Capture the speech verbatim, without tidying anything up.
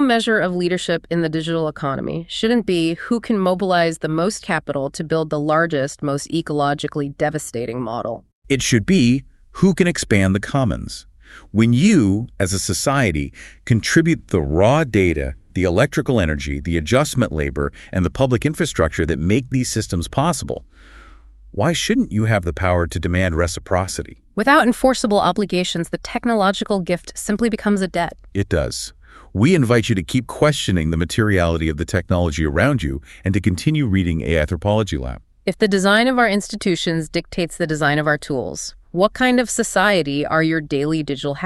measure of leadership in the digital economy shouldn't be who can mobilize the most capital to build the largest, most ecologically devastating model. It should be who can expand the commons. When you, as a society, contribute the raw data, the electrical energy, the adjustment labor, and the public infrastructure that make these systems possible, why shouldn't you have the power to demand reciprocity? Without enforceable obligations, the technological gift simply becomes a debt. It does. We invite you to keep questioning the materiality of the technology around you and to continue reading A I Anthropology Lab. If the design of our institutions dictates the design of our tools, what kind of society are your daily digital habits?